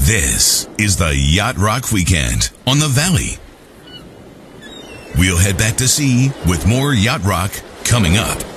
This is the Yacht Rock Weekend on the Valley. We'll head back to sea with more Yacht Rock coming up.